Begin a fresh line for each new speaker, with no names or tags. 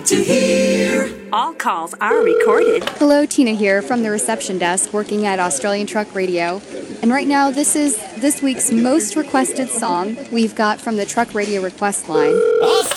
to hear.
All calls are recorded.
Hello, Tina here from the reception desk working at Australian Truck Radio. And right now, this is this week's most requested song we've got from the Truck Radio request line.